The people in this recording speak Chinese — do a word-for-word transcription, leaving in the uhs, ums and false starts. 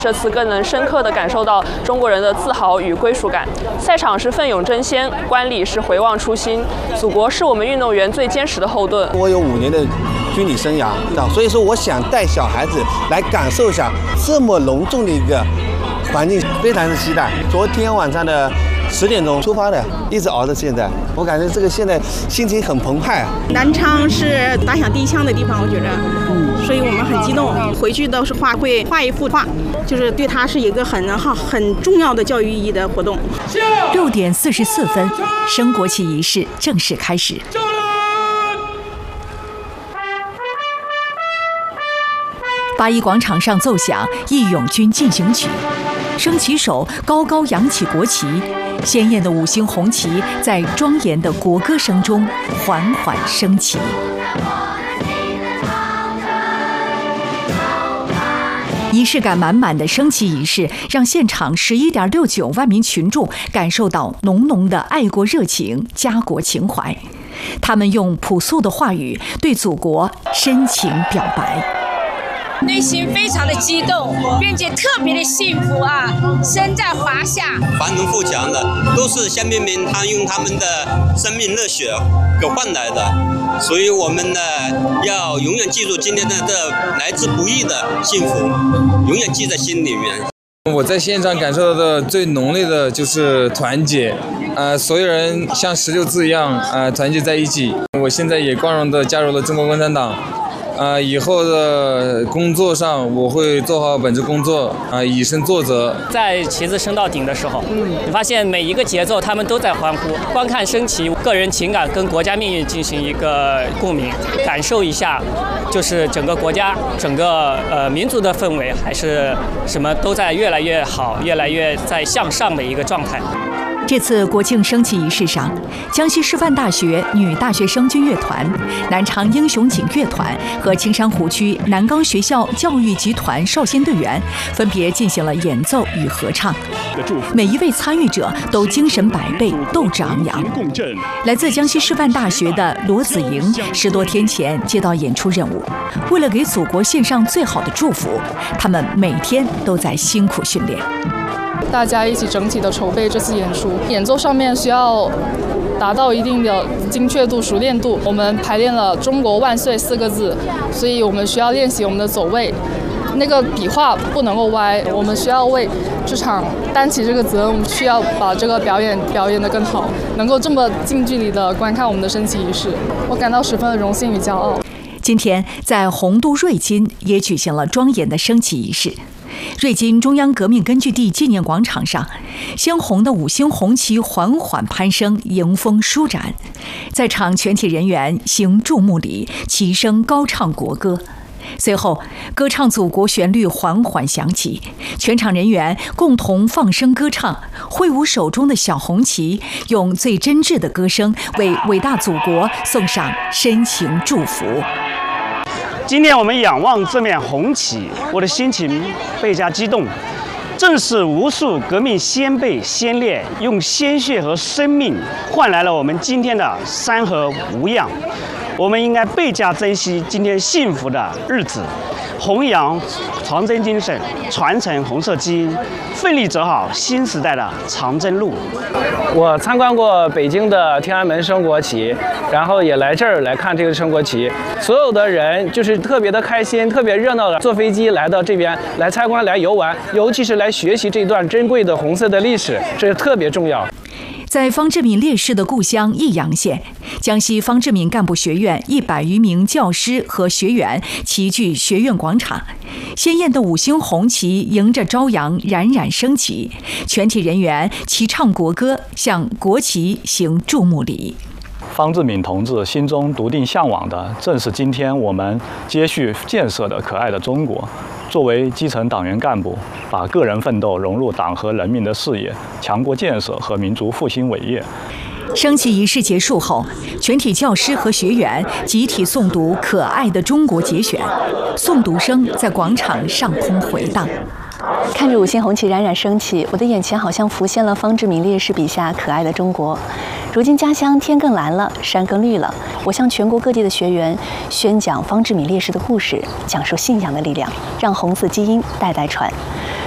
这次更能深刻地感受到中国人的自豪与归属感。赛场是奋勇争先，观礼是回望初心。祖国是我们运动员最坚实的后盾。 我有五年的军旅生涯，所以说我想带小孩子来感受一下这么隆重的一个环境，非常的期待。昨天晚上的十点钟出发的，一直熬到现在，我感觉这个现在心情很澎湃。 南昌是打响第一枪的地方，我觉着，嗯，所以我们很激动。回去的话会画一幅画，就是对他是一个很好很重要的教育意义的活动。 六点四十四分，升国旗仪式正式开始。八一广场上奏响《义勇军进行曲》，升旗手高高扬起国旗，鲜艳的五星红旗在庄严的国歌声中缓缓升起。仪式感满满的升旗仪式，让现场十一点六九万名群众感受到浓浓的爱国热情、家国情怀。他们用朴素的话语对祖国深情表白。 内心非常的激动，并且特别的幸福啊！身在华夏， 繁荣富强的都是乡民们，他用他们的生命热血给换来的，所以我们呢要永远记住今天的这来之不易的幸福，永远记在心里面。 我在现场感受到的最浓烈的就是团结，呃，所有人像十六字一样，呃，团结在一起。我现在也光荣地加入了中国共产党。啊、呃，以后的工作上我会做好本职工作，啊、呃，以身作则。 在旗子升到顶的时候，嗯，你发现每一个节奏他们都在欢呼。观看升旗，个人情感跟国家命运进行一个共鸣，感受一下，就是整个国家、整个呃民族的氛围，还是什么都在越来越好，越来越在向上的一个状态。 这次国庆升旗仪式上，江西师范大学女大学生军乐团、南昌英雄警乐团和青山湖区南岗学校教育集团少先队员分别进行了演奏与合唱。每一位参与者都精神百倍，斗志昂扬。来自江西师范大学的罗子莹十多天前接到演出任务，为了给祖国献上最好的祝福，他们每天都在辛苦训练。 大家一起整体的筹备这次演出，演奏上面需要达到一定的精确度、熟练度。我们排练了"中国万岁"四个字，所以我们需要练习我们的走位，那个笔画不能够歪。我们需要为这场担起这个责任，我们需要把这个表演表演得更好，能够这么近距离地观看我们的升旗仪式，我感到十分的荣幸与骄傲。 今天在洪都瑞金也举行了庄严的升旗仪式。瑞金中央革命根据地纪念广场上，鲜红的五星红旗缓缓攀升，迎风舒展。在场全体人员行注目礼，齐声高唱国歌。随后，歌唱祖国旋律缓缓响起，全场人员共同放声歌唱，挥舞手中的小红旗，用最真挚的歌声为伟大祖国送上深情祝福。 今天我们仰望这面红旗，我的心情倍加激动。正是无数革命先辈先烈用鲜血和生命换来了我们今天的山河无恙。我们应该倍加珍惜今天幸福的日子，弘扬长征精神，传承红色基因，奋力走好新时代的长征路。 我参观过北京的天安门升国旗，然后也来这儿来看这个升国旗。所有的人就是特别的开心，特别热闹的坐飞机来到这边来参观、来游玩，尤其是来学习这段珍贵的红色的历史，这是特别重要。 在方志敏烈士的故乡益阳县，江西方志敏干部学院一百余名教师和学员齐聚学院广场，鲜艳的五星红旗迎着朝阳冉冉升起，全体人员齐唱国歌，向国旗行注目礼。 方志敏同志心中笃定向往的，正是今天我们接续建设的可爱的中国。作为基层党员干部，把个人奋斗融入党和人民的事业，强国建设和民族复兴伟业。 升旗仪式结束后，全体教师和学员集体诵读《可爱的中国》节选，诵读声在广场上空回荡。 看着五星红旗冉冉升起，我的眼前好像浮现了方志敏烈士笔下可爱的中国。如今家乡天更蓝了，山更绿了，我向全国各地的学员宣讲方志敏烈士的故事，讲述信仰的力量，让红色基因代代传。